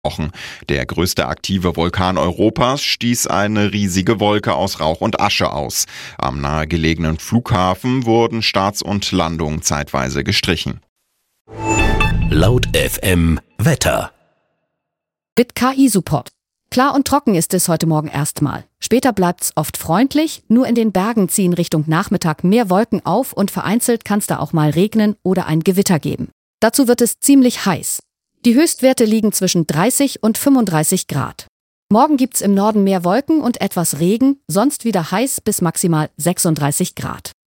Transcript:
Wochen. Der größte aktive Vulkan Europas stieß eine riesige Wolke aus Rauch und Asche aus. Am nahegelegenen Flughafen wurden Starts und Landungen zeitweise gestrichen. Laut FM Wetter. Mit KI-Support. Klar und trocken ist es heute Morgen erstmal. Später bleibt's oft freundlich, nur in den Bergen ziehen Richtung Nachmittag mehr Wolken auf und vereinzelt kann's da auch mal regnen oder ein Gewitter geben. Dazu wird es ziemlich heiß. Die Höchstwerte liegen zwischen 30 und 35 Grad. Morgen gibt's im Norden mehr Wolken und etwas Regen, sonst wieder heiß bis maximal 36 Grad.